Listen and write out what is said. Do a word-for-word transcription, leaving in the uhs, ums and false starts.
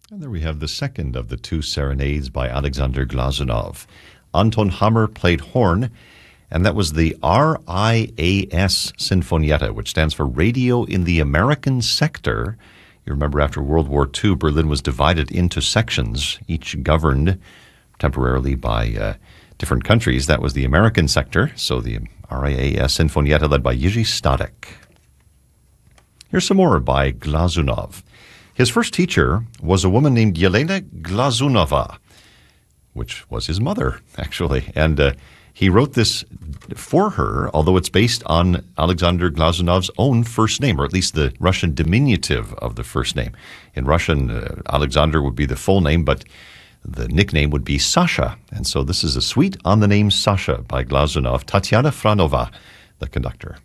And there we have the second of the two serenades by Alexander Glazunov. Anton Hammer played horn, and that was the R I A S Sinfonietta, which stands for Radio in the American Sector. You remember after World War Two, Berlin was divided into sections, each governed temporarily by uh, different countries. That was the American sector, so the R I A S Sinfonietta led by Jiří Stadek. Here's some more by Glazunov. His first teacher was a woman named Yelena Glazunova, which was his mother, actually. And uh, he wrote this for her, although it's based on Alexander Glazunov's own first name, or at least the Russian diminutive of the first name. In Russian, uh, Alexander would be the full name, but the nickname would be Sasha. And so this is a suite on the name Sasha by Glazunov, Tatiana Franova, the conductor.